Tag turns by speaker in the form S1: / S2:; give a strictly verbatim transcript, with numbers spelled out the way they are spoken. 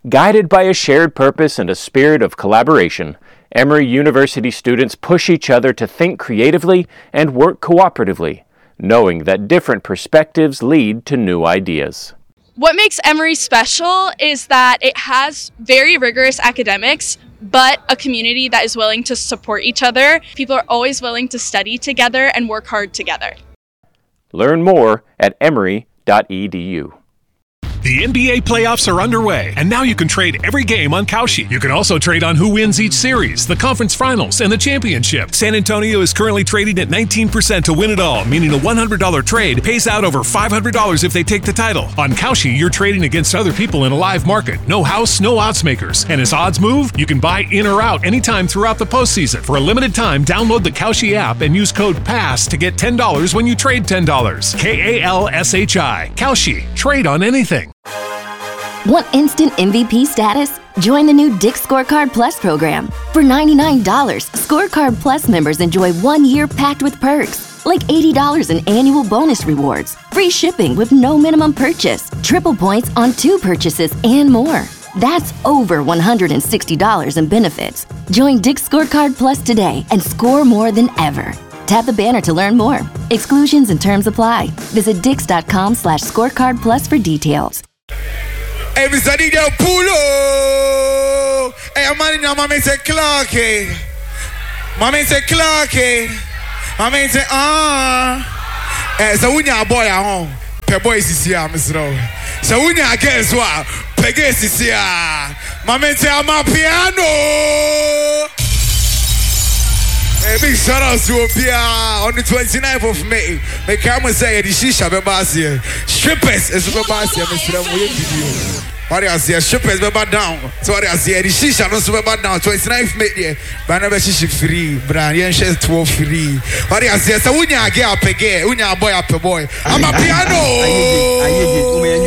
S1: Guided by a shared purpose and a spirit of collaboration, Emory University students push each other to think creatively and work cooperatively, knowing that different perspectives lead to new ideas.
S2: What makes Emory special is that it has very rigorous academics, but a community that is willing to support each other. People are always willing to study together and work hard together.
S1: Learn more at emory dot e d u.
S3: The N B A playoffs are underway, and now you can trade every game on Kalshi. You can also trade on who wins each series, the conference finals, and the championship. San Antonio is currently trading at nineteen percent to win it all, meaning a one hundred dollars trade pays out over five hundred dollars if they take the title. On Kalshi, you're trading against other people in a live market. No house, no odds makers. And as odds move, you can buy in or out anytime throughout the postseason. For a limited time, download the Kalshi app and use code PASS to get ten dollars when you trade ten dollars. K A L S H I. Kalshi. Trade on anything.
S4: Want instant M V P status? Join the new Dick's Scorecard Plus program. For ninety-nine dollars, Scorecard Plus members enjoy one year packed with perks, like eighty dollars in annual bonus rewards, free shipping with no minimum purchase, triple points on two purchases, and more. That's over one hundred sixty dollars in benefits. Join Dick's Scorecard Plus today and score more than ever. Tap the banner to learn more. Exclusions and terms apply. Visit dix.com slash scorecard plus for details.
S5: Hey, Mister D J Pulo. Hey, I'm man, my man say Clarky. My man say Clarky. My man say ah. Eh, so when you boy at home, pe boy is here, Mister So when you guess what, pe guess is here. My man say I'm a piano. Hey, big shout out to Opia on the twenty-ninth of May. May come say the shisha be here. Strippers is be here, Mister video. What do you say? Strippers be down. So what do you say? The shisha no be down. twenty-ninth of May. But never shisha free. Brand yen share twelve free. What do you say? So when you get up again, when you boy up boy. I'm a piano.